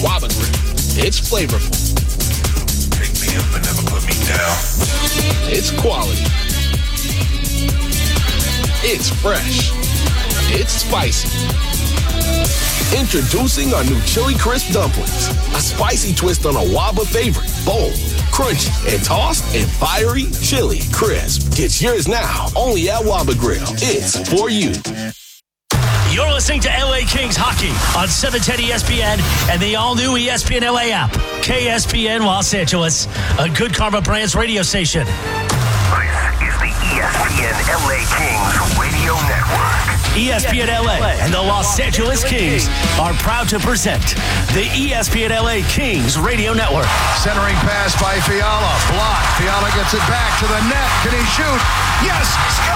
Waba Grill. It's flavorful. Pick me up and never put me down. It's quality. It's fresh. It's spicy. Introducing our new Chili Crisp Dumplings. A spicy twist on a Waba favorite. Bold, crunchy, and tossed in fiery Chili Crisp. Get yours now, only at Waba Grill. It's for you. You're listening to LA Kings Hockey on 710 ESPN and the all-new ESPN LA app. KSPN Los Angeles, a Good Karma Brands radio station. This is the ESPN LA Kings radio network. ESPN LA and the Los Angeles Kings are proud to present the ESPN LA Kings radio network. Centering pass by Fiala. Blocked. Fiala gets it back to the net. Can he shoot? Yes!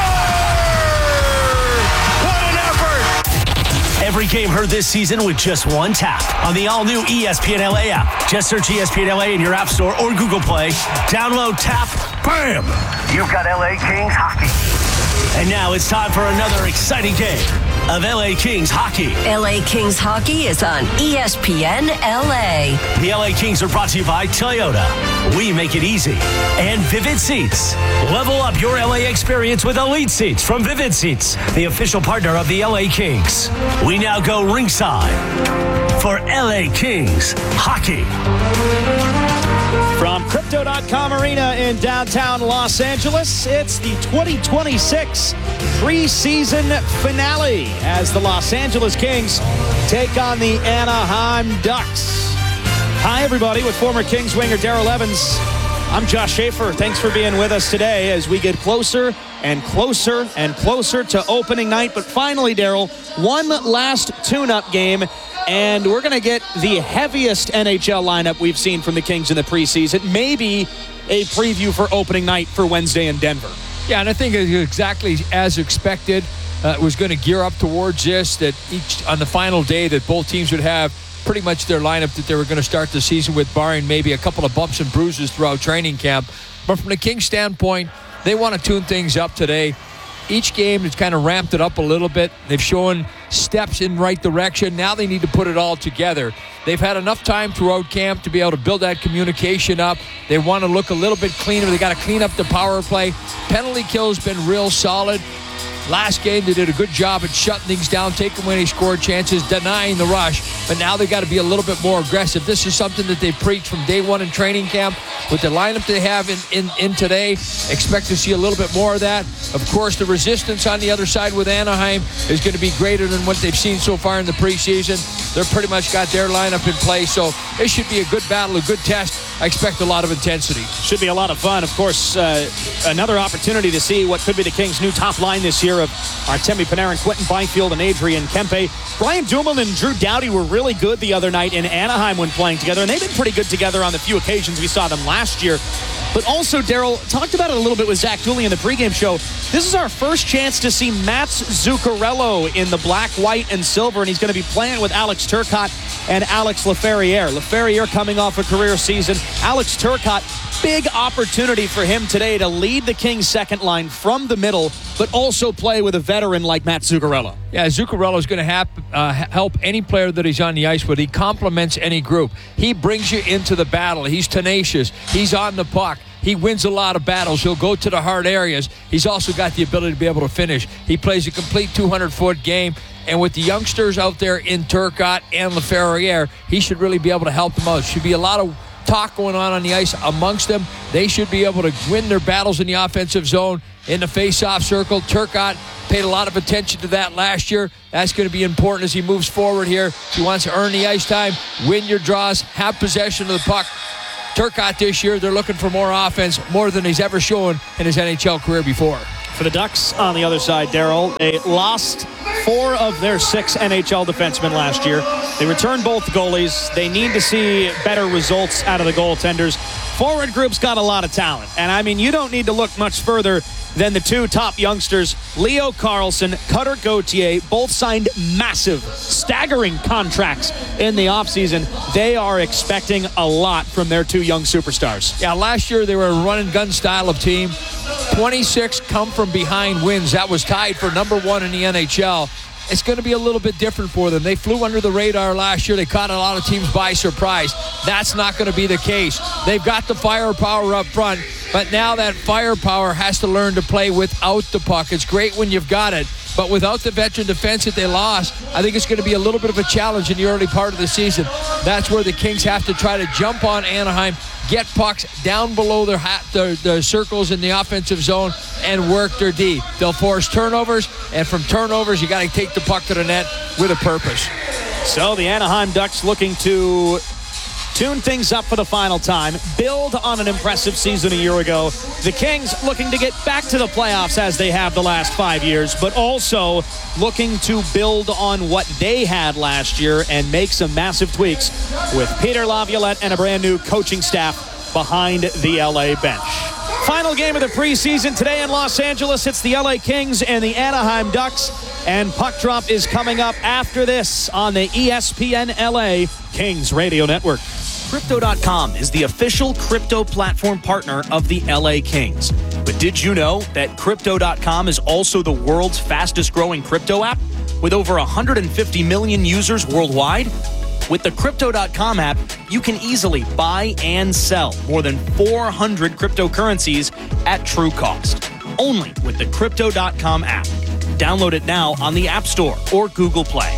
Score! What an effort! Every game heard this season with just one tap on the all-new ESPN LA app. Just search ESPN LA in your App Store or Google Play. Download, tap, bam! You've got LA Kings Hockey. And now it's time for another exciting game of LA Kings Hockey. LA Kings Hockey is on ESPN LA. The LA Kings are brought to you by Toyota. We make it easy. And Vivid Seats. Level up your LA experience with Elite Seats from Vivid Seats, the official partner of the LA Kings. We now go ringside for LA Kings Hockey. From Crypto.com Arena in downtown Los Angeles, it's the 2026 preseason finale as the Los Angeles Kings take on the Anaheim Ducks. Hi, everybody, with former Kings winger Daryl Evans. I'm Josh Schaefer. Thanks for being with us today as we get closer and closer and closer to opening night. But finally, Daryl, one last tune-up game. And we're going to get the heaviest NHL lineup we've seen from the Kings in the preseason. Maybe a preview for opening night for Wednesday in Denver. Yeah, and I think exactly as expected, it was going to gear up towards this, that each on the final day that both teams would have pretty much their lineup that they were going to start the season with, barring maybe a couple of bumps and bruises throughout training camp. But from the Kings standpoint, they want to tune things up today. Each game has kind of ramped it up a little bit. They've shown steps in right direction. Now they need to put it all together. They've had enough time throughout camp to be able to build that communication up. They want to look a little bit cleaner. They got to clean up the power play. Penalty kill has been real solid. Last game, they did a good job at shutting things down, taking away any score chances, denying the rush. But now they got to be a little bit more aggressive. This is something that they preached from day one in training camp. With the lineup they have in today, expect to see a little bit more of that. Of course, the resistance on the other side with Anaheim is going to be greater than what they've seen so far in the preseason. They're pretty much got their lineup in place, so it should be a good battle, a good test. I expect a lot of intensity. Should be a lot of fun. Of course, another opportunity to see what could be the Kings' new top line this year of Artemi Panarin, Quentin Byfield, and Adrian Kempe. Brian Dumoulin and Drew Doughty were really good the other night in Anaheim when playing together, and they've been pretty good together on the few occasions we saw them last year. But also, Daryl, talked about it a little bit with Zach Dooley in the pregame show. This is our first chance to see Mats Zuccarello in the black, white, and silver, and he's going to be playing with Alex Turcotte and Alex Laferriere. Laferriere coming off a career season. Alex Turcotte, big opportunity for him today to lead the Kings' second line from the middle, but also play with a veteran like Mats Zuccarello. Yeah, Zuccarello is going to help any player that he's on the ice with. He complements any group. He brings you into the battle. He's tenacious. He's on the puck. He wins a lot of battles. He'll go to the hard areas. He's also got the ability to be able to finish. He plays a complete 200-foot game. And with the youngsters out there in Turcotte and Laferriere, he should really be able to help them out. Should be a lot of talk going on the ice amongst them. They should be able to win their battles in the offensive zone, in the face-off circle. Turcotte paid a lot of attention to that last year. That's going to be important as he moves forward here. If he wants to earn the ice time, win your draws, have possession of the puck. Turcotte this year, they're looking for more offense, more than he's ever shown in his NHL career before. For the Ducks on the other side, Daryl, they lost 4 of their 6 NHL defensemen last year. They returned both goalies. They need to see better results out of the goaltenders. Forward group's got a lot of talent. And, I mean, you don't need to look much further than the 2 top youngsters, Leo Carlsson, Cutter Gauthier, both signed massive, staggering contracts in the offseason. They are expecting a lot from their 2 young superstars. Yeah, last year they were a run-and-gun style of team. 26 come-from-behind wins. That was tied for number 1 in the NHL. it's going to be a little bit different for them. They flew under the radar last year. They caught a lot of teams by surprise. That's not going to be the case. They've got the firepower up front, but now that firepower has to learn to play without the puck. It's great when you've got it, but without the veteran defense that they lost, I think it's going to be a little bit of a challenge in the early part of the season. That's where the Kings have to try to jump on Anaheim, get pucks down below their circles in the offensive zone, and work their D. They'll force turnovers, and from turnovers, you got to take the puck to the net with a purpose. So the Anaheim Ducks looking to tune things up for the final time, build on an impressive season a year ago. The Kings looking to get back to the playoffs as they have the last 5 years, but also looking to build on what they had last year and make some massive tweaks with Peter Laviolette and a brand new coaching staff behind the LA bench. Final game of the preseason today in Los Angeles. It's the LA Kings and the Anaheim Ducks, and puck drop is coming up after this on the ESPN LA Kings Radio Network. Crypto.com is the official crypto platform partner of the LA Kings. But did you know that Crypto.com is also the world's fastest growing crypto app with over 150 million users worldwide? With the Crypto.com app, you can easily buy and sell more than 400 cryptocurrencies at true cost. Only with the Crypto.com app. Download it now on the App Store or Google Play.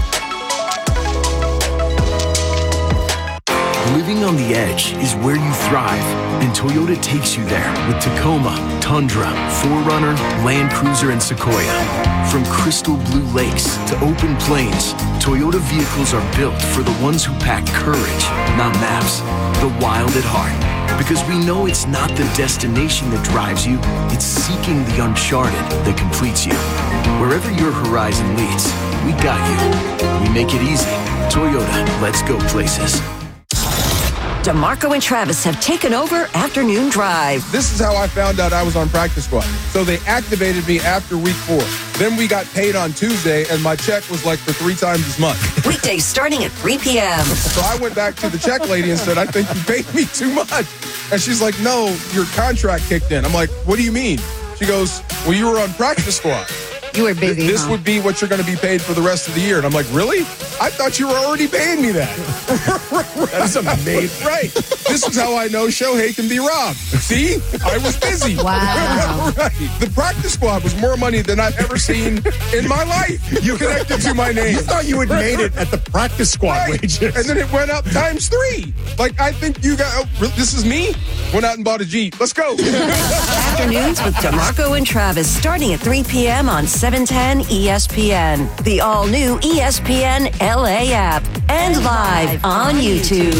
Living on the edge is where you thrive, and Toyota takes you there with Tacoma, Tundra, 4Runner, Land Cruiser, and Sequoia. From crystal blue lakes to open plains, Toyota vehicles are built for the ones who pack courage, not maps, the wild at heart. Because we know it's not the destination that drives you, it's seeking the uncharted that completes you. Wherever your horizon leads, we got you. We make it easy. Toyota, let's go places. DeMarco and Travis have taken over Afternoon Drive. This is how I found out I was on practice squad. So they activated me after week 4. Then we got paid on Tuesday, and my check was like for 3 times as much. Weekdays starting at 3 p.m. So I went back to the check lady and said, I think you paid me too much. And she's like, no, your contract kicked in. I'm like, what do you mean? She goes, well, you were on practice squad. You were busy. This would be what you're going to be paid for the rest of the year. And I'm like, really? I thought you were already paying me that. That's amazing. Right. This is how I know Shohei can be robbed. See? I was busy. Wow. Right. The practice squad was more money than I've ever seen in my life. You connected to my name. You thought you had made it at the practice squad wages. And then it went up times 3. Like, I think you got, this is me? Went out and bought a Jeep. Let's go. Afternoons with DeMarco and Travis starting at 3 p.m. on 710 ESPN, the all-new ESPN LA app, and live on YouTube.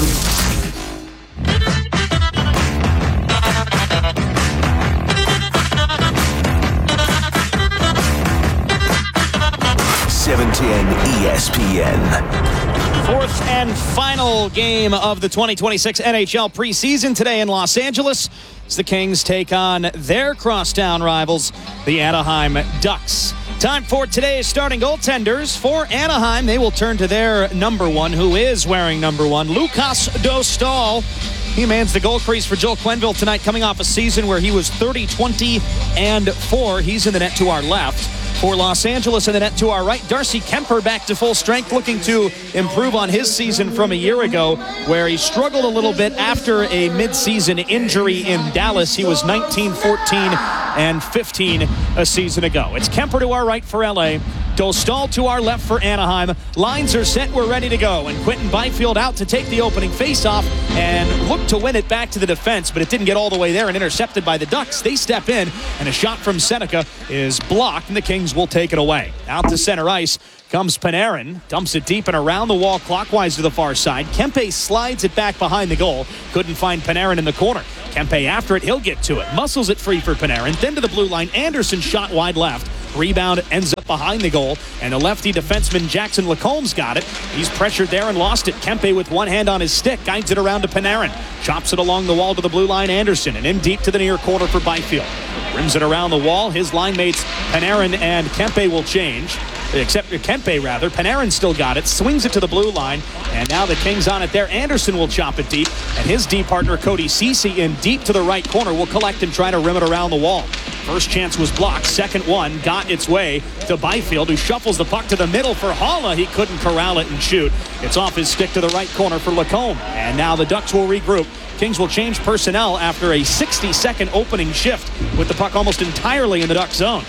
ESPN. Fourth and final game of the 2026 NHL preseason today in Los Angeles as the Kings take on their crosstown rivals, the Anaheim Ducks. Time for today's starting goaltenders. For Anaheim, they will turn to their number one, who is wearing number 1, Lukas Dostal. He mans the goal crease for Joel Quenneville tonight, coming off a season where he was 30-20-4. He's in the net to our left. For Los Angeles in the net to our right, Darcy Kemper back to full strength, looking to improve on his season from a year ago, where he struggled a little bit after a midseason injury in Dallas. He was 19-14-15 a season ago. It's Kemper to our right for LA, Dostal to our left for Anaheim. Lines are set, we're ready to go. And Quinton Byfield out to take the opening faceoff and look to win it back to the defense, but it didn't get all the way there and intercepted by the Ducks. They step in, and a shot from Seneca is blocked, and the Kings will take it away. Out to center ice comes Panarin, dumps it deep and around the wall clockwise to the far side. Kempe slides it back behind the goal. Couldn't find Panarin in the corner. Kempe after it, he'll get to it. Muscles it free for Panarin. Then to the blue line, Anderson shot wide left. Rebound ends up behind the goal, and the lefty defenseman Jackson Lacombs got it. He's pressured there and lost it. Kempe with one hand on his stick guides it around to Panarin. Chops it along the wall to the blue line, Anderson, and in deep to the near corner for Byfield. Rims it around the wall. His line mates Panarin and Kempe will change. Except Kempe, rather. Panarin still got it, swings it to the blue line, and now the Kings on it there. Anderson will chop it deep, and his D partner Cody Ceci in deep to the right corner will collect and try to rim it around the wall. First chance was blocked. Second one got its way to Byfield, who shuffles the puck to the middle for Haula. He couldn't corral it and shoot. It's off his stick to the right corner for Lacombe. And now the Ducks will regroup. Kings will change personnel after a 60-second opening shift with the puck almost entirely in the Duck zone.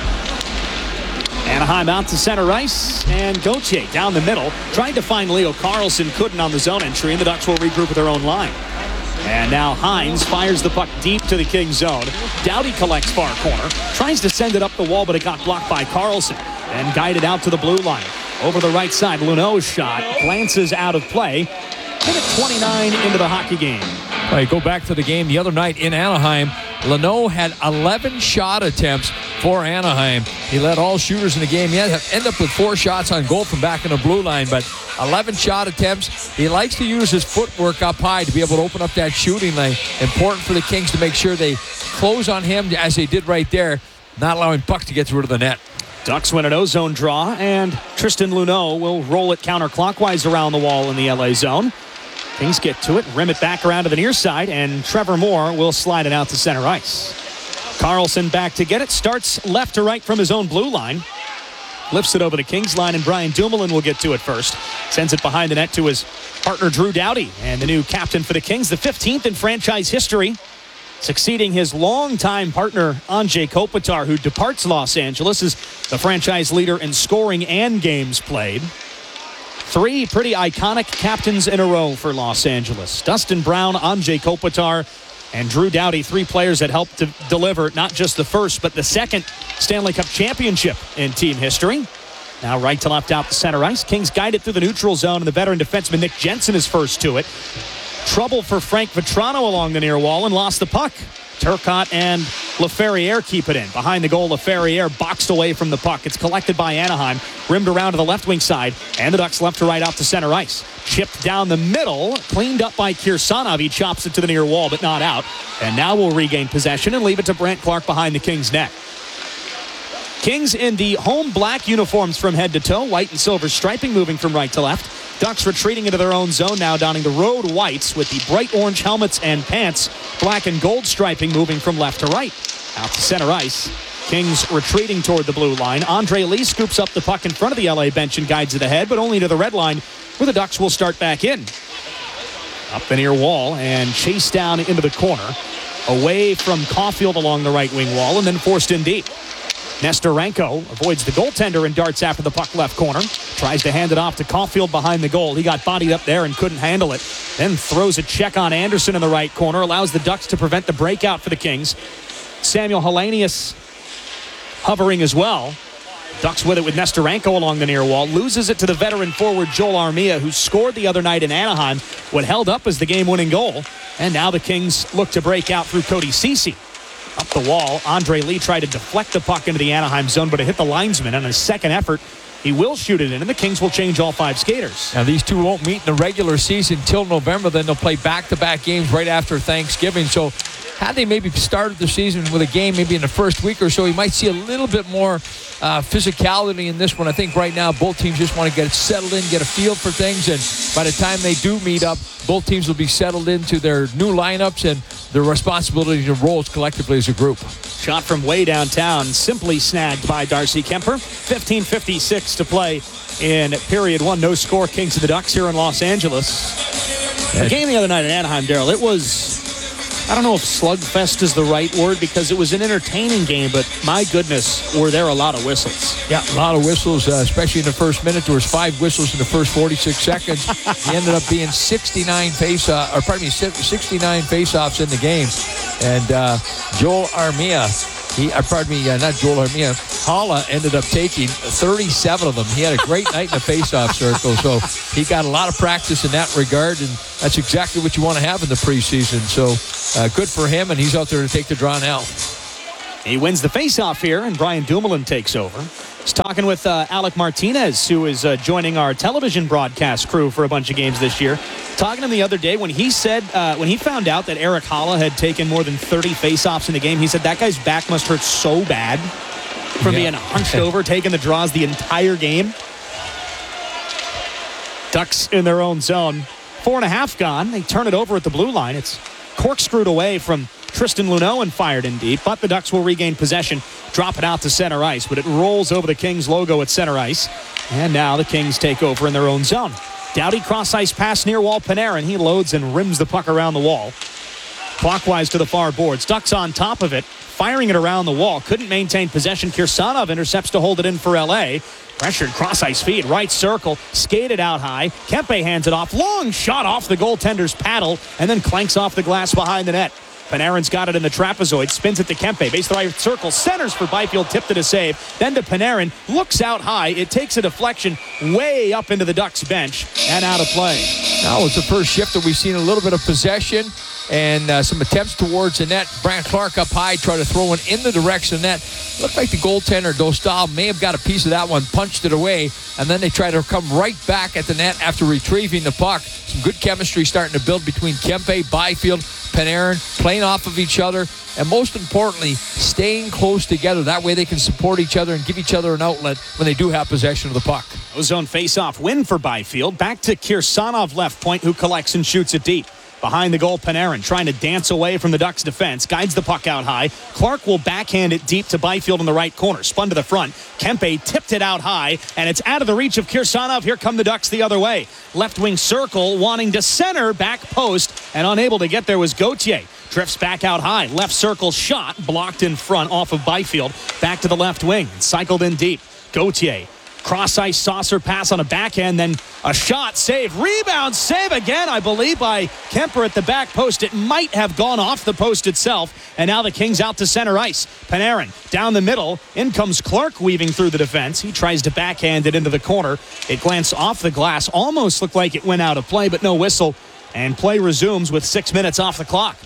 Anaheim out to center ice, and Gauthier down the middle. Tried to find Leo Carlson, couldn't on the zone entry, and the Ducks will regroup with their own line. And now Hines fires the puck deep to the Kings zone. Doughty collects far corner, tries to send it up the wall, but it got blocked by Carlson and guided out to the blue line. Over the right side, Luneau's shot glances out of play. Minute 29 into the hockey game. All right, go back to the game the other night in Anaheim. Luneau had 11 shot attempts for Anaheim. He led all shooters in the game. He ended up with 4 shots on goal from back in the blue line, but 11 shot attempts. He likes to use his footwork up high to be able to open up that shooting lane. Important for the Kings to make sure they close on him as they did right there, not allowing puck to get through to the net. Ducks win an ozone draw, and Tristan Luneau will roll it counterclockwise around the wall in the LA zone. Kings get to it, rim it back around to the near side, and Trevor Moore will slide it out to center ice. Carlson back to get it, starts left to right from his own blue line. Lifts it over the Kings line, and Brian Dumoulin will get to it first. Sends it behind the net to his partner Drew Doughty, and the new captain for the Kings, the 15th in franchise history, succeeding his longtime partner Anze Kopitar, who departs Los Angeles as the franchise leader in scoring and games played. 3 pretty iconic captains in a row for Los Angeles. Dustin Brown, Anze Kopitar, and Drew Doughty, 3 players that helped to deliver not just the first, but the second Stanley Cup championship in team history. Now right to left out to center ice. Kings guide it through the neutral zone, and the veteran defenseman Nick Jensen is first to it. Trouble for Frank Vetrano along the near wall and lost the puck. Turcotte and Laferriere keep it in. Behind the goal, Laferriere boxed away from the puck. It's collected by Anaheim, rimmed around to the left wing side, and the Ducks left to right out to center ice. Chipped down the middle, cleaned up by Kirsanov. He chops it to the near wall, but not out. And now we'll regain possession and leave it to Brant Clark behind the Kings' net. Kings in the home black uniforms from head to toe, white and silver striping moving from right to left. Ducks retreating into their own zone now, donning the road whites with the bright orange helmets and pants. Black and gold striping moving from left to right. Out to center ice. Kings retreating toward the blue line. Andre Lee scoops up the puck in front of the LA bench and guides it ahead, but only to the red line, where the Ducks will start back in. Up the near wall and chased down into the corner. Away from Caulfield along the right wing wall, and then forced in deep. Nestorenko avoids the goaltender and darts after the puck left corner. Tries to hand it off to Caulfield behind the goal. He got bodied up there and couldn't handle it. Then throws a check on Anderson in the right corner. Allows the Ducks to prevent the breakout for the Kings. Samuel Hellenius hovering as well. Ducks with it with Nestorenko along the near wall. Loses it to the veteran forward Joel Armia, who scored the other night in Anaheim. What held up as the game-winning goal. And now the Kings look to break out through Cody Ceci. Up the wall, Andre Lee tried to deflect the puck into the Anaheim zone, but it hit the linesman. On his second effort, he will shoot it in, and the Kings will change all 5 skaters. Now, these two won't meet in the regular season till November. Then they'll play back-to-back games right after Thanksgiving. So had they maybe started the season with a game maybe in the first week or so, you might see a little bit more physicality in this one. I think right now both teams just want to get settled in, get a feel for things, and by the time they do meet up, both teams will be settled into their new lineups and their responsibilities and roles collectively as a group. Shot from way downtown, simply snagged by Darcy Kemper. 15:56 to play in period 1. No score, Kings and the Ducks here in Los Angeles. The game the other night in Anaheim, Daryl, it was, I don't know if slugfest is the right word because it was an entertaining game, but my goodness, were there a lot of whistles. Yeah, a lot of whistles, especially in the first minute. There was 5 whistles in the first 46 seconds. He ended up being 69 face-offs in the game. And Joel Armia, Haula ended up taking 37 of them. He had a great night in the face-off circle, so he got a lot of practice in that regard, and that's exactly what you want to have in the preseason. So good for him, and he's out there to take the draw now. He wins the face-off here, and Brian Dumoulin takes over. He's talking with Alec Martinez, who is joining our television broadcast crew for a bunch of games this year. Talking to him the other day when he said, when he found out that Erik Haula had taken more than 30 face-offs in the game, he said that guy's back must hurt so bad from being hunched over, taking the draws the entire game. Ducks in their own zone. 4.5 gone. They turn it over at the blue line. It's corkscrewed away from Tristan Luneau and fired in deep, but the Ducks will regain possession, drop it out to center ice, but it rolls over the Kings logo at center ice, and now the Kings take over in their own zone. Doughty cross-ice pass near wall Panarin. He loads and rims the puck around the wall. Clockwise to the far boards. Ducks on top of it, firing it around the wall. Couldn't maintain possession. Kirsanov intercepts to hold it in for LA. Pressured cross-ice feed, right circle, skated out high. Kempe hands it off. Long shot off the goaltender's paddle, and then clanks off the glass behind the net. Panarin's got it in the trapezoid, spins it to Kempe, base the right circle, centers for Byfield, tipped it a save. Then to Panarin, looks out high. It takes a deflection way up into the Ducks bench and out of play. Now it's the first shift that we've seen a little bit of possession and some attempts towards the net. Brandt Clarke up high, try to throw one in the direction of the net. Looked like the goaltender, Dostal, may have got a piece of that one, punched it away, and then they try to come right back at the net after retrieving the puck. Some good chemistry starting to build between Kempe, Byfield, Panarin, playing off of each other, and most importantly, staying close together. That way they can support each other and give each other an outlet when they do have possession of the puck. Ozone face-off win for Byfield. Back to Kirsanov left point, who collects and shoots it deep. Behind the goal, Panarin trying to dance away from the Ducks' defense. Guides the puck out high. Clarke will backhand it deep to Byfield in the right corner. Spun to the front. Kempe tipped it out high, and it's out of the reach of Kirsanov. Here come the Ducks the other way. Left wing circle, wanting to center, back post, and unable to get there was Gauthier. Drifts back out high. Left circle shot, blocked in front off of Byfield. Back to the left wing, cycled in deep. Gauthier. Cross-ice saucer pass on a backhand, then a shot, save, rebound, save again, I believe, by Kemper at the back post. It might have gone off the post itself, and now the Kings out to center ice. Panarin down the middle. In comes Clarke weaving through the defense. He tries to backhand it into the corner. It glanced off the glass, almost looked like it went out of play, but no whistle, and play resumes with 6 minutes off the clock.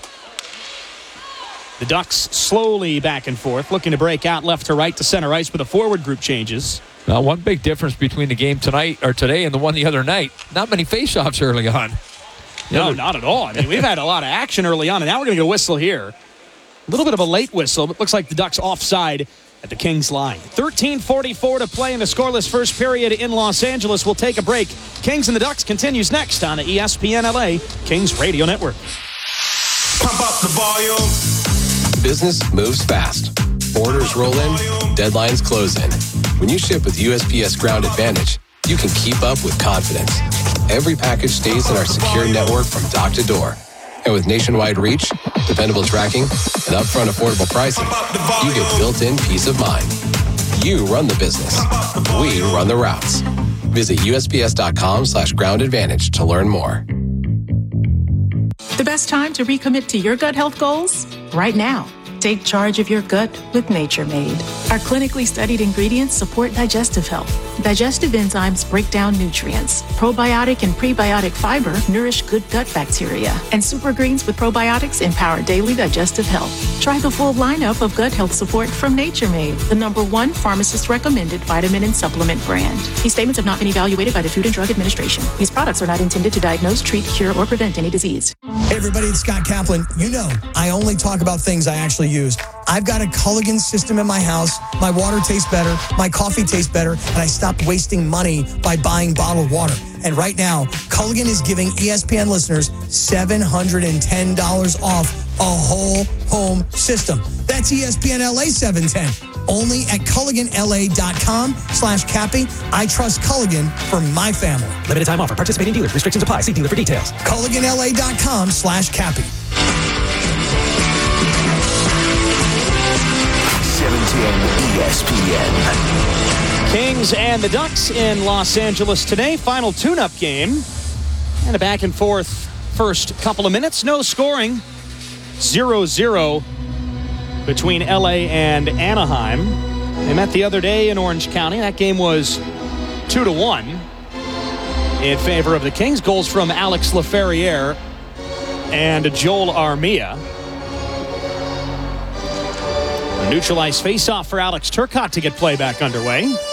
The Ducks slowly back and forth, looking to break out left to right to center ice, but the forward group changes. Now, one big difference between the game tonight or today and the one the other night, not many faceoffs early on. No, not at all. I mean, we've had a lot of action early on, and now we're going to go whistle here. A little bit of a late whistle, but looks like the Ducks offside at the Kings line. 13:44 to play in the scoreless first period in Los Angeles. We'll take a break. Kings and the Ducks continues next on the ESPN LA Kings Radio Network. Pump up the volume. Business moves fast. Orders roll in, deadlines close in. When you ship with USPS Ground Advantage, you can keep up with confidence. Every package stays in our secure network from dock to door. And with nationwide reach, dependable tracking, and upfront affordable pricing, you get built-in peace of mind. You run the business. We run the routes. Visit USPS.com/Ground Advantage to learn more. The best time to recommit to your gut health goals? Right now. Take charge of your gut with Nature Made. Our clinically studied ingredients support digestive health. Digestive enzymes break down nutrients. Probiotic and prebiotic fiber nourish good gut bacteria. And super greens with probiotics empower daily digestive health. Try the full lineup of gut health support from Nature Made, the #1 pharmacist-recommended vitamin and supplement brand. These statements have not been evaluated by the Food and Drug Administration. These products are not intended to diagnose, treat, cure, or prevent any disease. Hey everybody, it's Scott Kaplan. You know, I only talk about things I actually use. I've got a Culligan system in my house. My water tastes better. My coffee tastes better. And I stopped wasting money by buying bottled water. And right now, Culligan is giving ESPN listeners $710 off a whole home system. That's ESPN LA 710. Only at CulliganLA.com/Cappy. I trust Culligan for my family. Limited time offer. Participating dealers. Restrictions apply. See dealer for details. CulliganLA.com/Cappy. 710 ESPN. Kings and the Ducks in Los Angeles today. Final tune-up game. And a back and forth first couple of minutes. No scoring. 0-0 between LA and Anaheim. They met the other day in Orange County. That game was 2-1 in favor of the Kings. Goals from Alex Laferriere and Joel Armia. A neutralized faceoff for Alex Turcotte to get play back underway.